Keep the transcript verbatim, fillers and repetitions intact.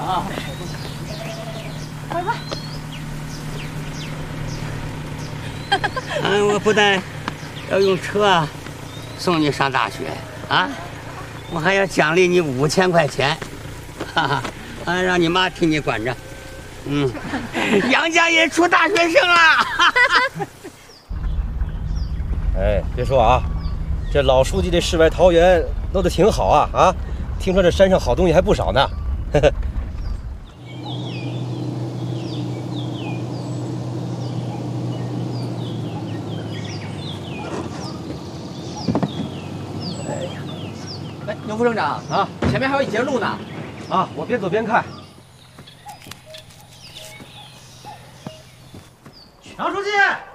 啊， 快快！ 嗯，我不但要用车送你上大学啊，我还要奖励你五千块钱，哈哈，啊，让你妈替你管着。嗯，杨家也出大学生了。 哎，别说啊，这老书记这世外桃源弄得挺好啊啊！听说这山上好东西还不少呢。呵呵。 哎，牛副省长啊，前面还有一截路呢。 啊，我边走边看。杨书记。